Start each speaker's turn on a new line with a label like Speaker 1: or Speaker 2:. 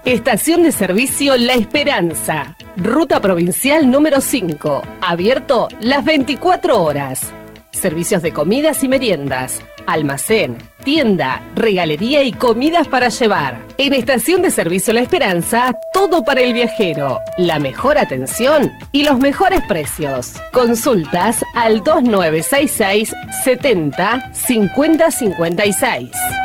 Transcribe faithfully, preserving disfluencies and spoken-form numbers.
Speaker 1: Estación de servicio La Esperanza, ruta provincial número cinco, abierto las veinticuatro horas. Servicios de comidas y meriendas, almacén, tienda, regalería y comidas para llevar. En Estación de Servicio La Esperanza, todo para el viajero, la mejor atención y los mejores precios. Consultas al dos nueve seis seis, setenta, cincuenta cincuenta y seis.